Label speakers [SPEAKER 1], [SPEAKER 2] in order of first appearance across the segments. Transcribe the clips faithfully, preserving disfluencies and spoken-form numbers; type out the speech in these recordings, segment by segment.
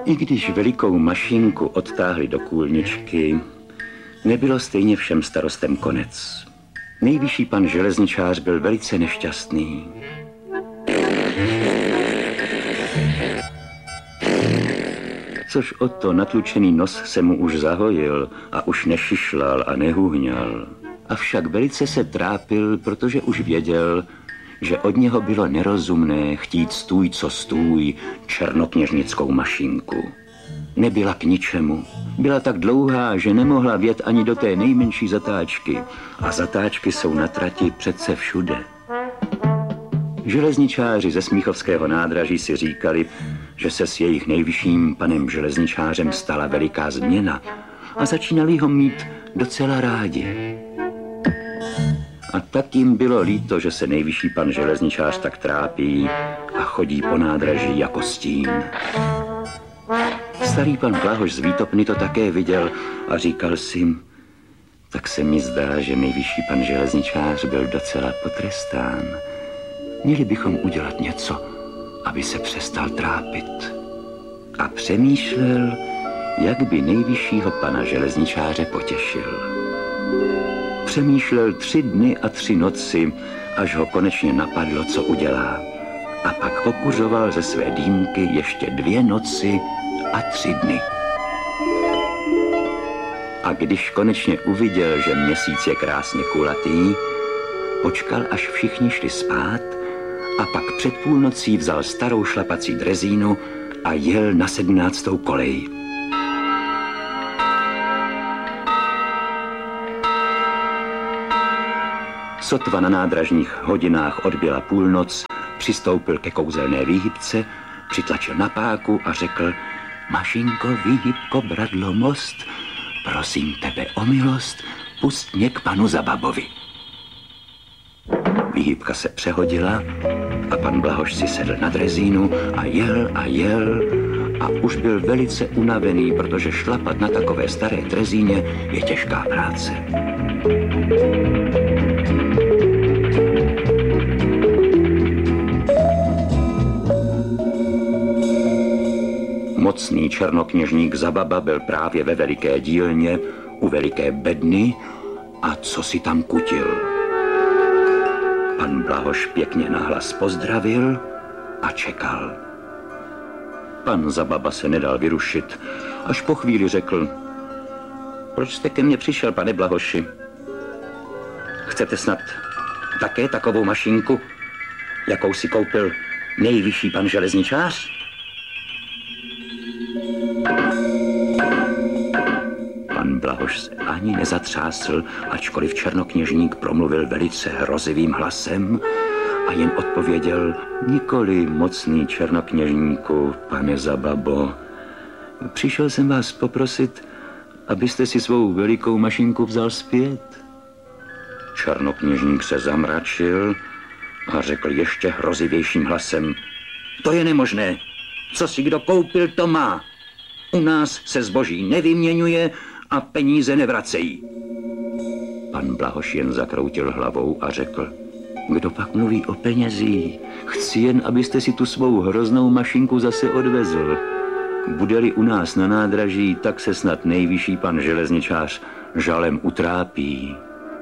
[SPEAKER 1] I když velikou mašinku odtáhli do kůlničky, nebylo stejně všem starostem konec. Nejvyšší pan železničář byl velice nešťastný. Což o to natlučený nos se mu už zahojil a už nešišlal a nehuhňal. Avšak velice se trápil, protože už věděl, že od něho bylo nerozumné chtít stůj co stůj černokněžnickou mašinku. Nebyla k ničemu. Byla tak dlouhá, že nemohla vjet ani do té nejmenší zatáčky. A zatáčky jsou na trati přece všude. Železničáři ze Smíchovského nádraží si říkali, že se s jejich nejvyšším panem železničářem stala veliká změna a začínali ho mít docela rádi. A tak jim bylo líto, že se nejvyšší pan železničář tak trápí a chodí po nádraží jako stín. Starý pan Blahoš z Výtopny to také viděl a říkal si, tak se mi zdá, že nejvyšší pan železničář byl docela potrestán. Měli bychom udělat něco, aby se přestal trápit. A přemýšlel, jak by nejvyššího pana železničáře potěšil. Přemýšlel tři dny a tři noci, až ho konečně napadlo, co udělá. A pak pokuřoval ze své dýmky ještě dvě noci a tři dny. A když konečně uviděl, že měsíc je krásně kulatý, počkal, až všichni šli spát a pak před půlnocí vzal starou šlapací drezínu a jel na sedmnáctou kolej. Sotva na nádražních hodinách odbyla půlnoc, přistoupil ke kouzelné výhybce, přitlačil na páku a řekl: Mašinko, výhybko, bradlo, most, prosím tebe o milost, pust mě k panu Zababovi. Výhybka se přehodila a pan Blahoš si sedl na drezínu a jel a jel a už byl velice unavený, protože šlapat na takové staré drezíně je těžká práce. Mocný černokněžník Zababa byl právě ve veliké dílně u veliké bedny a co si tam kutil. Pan Blahoš pěkně nahlas pozdravil a čekal. Pan Zababa se nedal vyrušit, až po chvíli řekl: Proč jste ke mně přišel, pane Blahoši? Chcete snad také takovou mašinku, jakou si koupil nejvyšší pan železničář? Pan Blahoš se ani nezatřásl, ačkoliv černokněžník promluvil velice hrozivým hlasem a jen odpověděl: Nikoli, mocný černokněžníku, pane Zababo. Přišel jsem vás poprosit, abyste si svou velikou mašinku vzal zpět. Černokněžník se zamračil a řekl ještě hrozivějším hlasem: To je nemožné. Co si kdo koupil, to má. U nás se zboží nevyměňuje a peníze nevracejí. Pan Blahoš jen zakroutil hlavou a řekl: Kdo pak mluví o penězích? Chci jen, abyste si tu svou hroznou mašinku zase odvezl. Bude-li u nás na nádraží, tak se snad nejvyšší pan železničář žalem utrápí.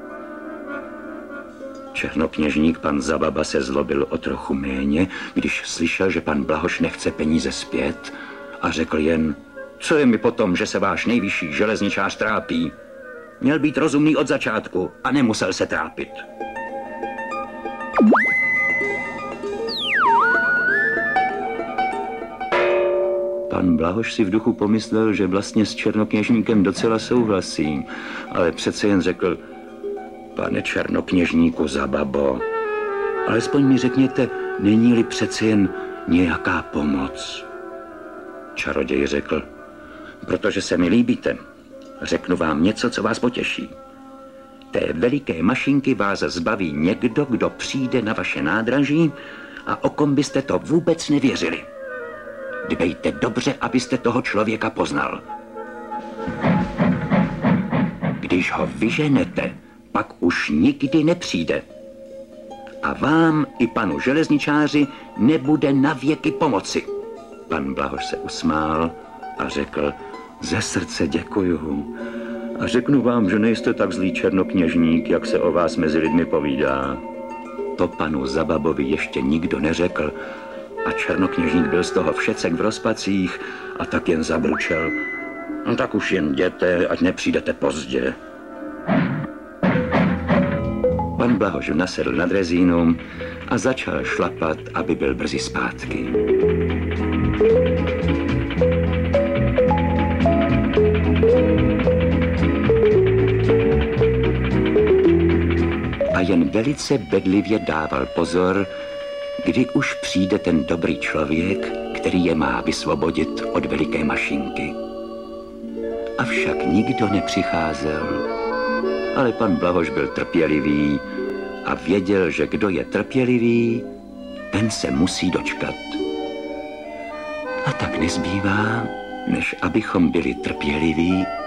[SPEAKER 1] Černokněžník pan Zababa se zlobil o trochu méně, když slyšel, že pan Blahoš nechce peníze zpět, a řekl jen: Co je mi potom, že se váš nejvyšší železničář trápí? Měl být rozumný od začátku a nemusel se trápit. Pan Blahoš si v duchu pomyslel, že vlastně s černokněžníkem docela souhlasí, ale přece jen řekl: Pane černokněžníku Zababo, alespoň mi řekněte, není-li přece jen nějaká pomoc? Čaroděj řekl: Protože se mi líbíte, řeknu vám něco, co vás potěší. Té veliké mašinky vás zbaví někdo, kdo přijde na vaše nádraží a o kom byste to vůbec nevěřili. Dbejte dobře, abyste toho člověka poznal. Když ho vyženete, pak už nikdy nepřijde. A vám i panu železničáři nebude na věky pomoci. Pan Blahoš se usmál a řekl: ze srdce děkuju. A řeknu vám, že nejste tak zlý černokněžník, jak se o vás mezi lidmi povídá. To panu Zababovi ještě nikdo neřekl a černokněžník byl z toho všecek v rozpacích a tak jen zabrčel: no tak už jen jděte, ať nepřijdete pozdě. Pan Blahoš nasedl na drezínu a začal šlapat, aby byl brzy zpátky. A jen velice bedlivě dával pozor, kdy už přijde ten dobrý člověk, který je má vysvobodit od veliké mašinky. Avšak nikdo nepřicházel, ale pan Blahoš byl trpělivý a věděl, že kdo je trpělivý, ten se musí dočkat. A tak nezbývá, než abychom byli trpěliví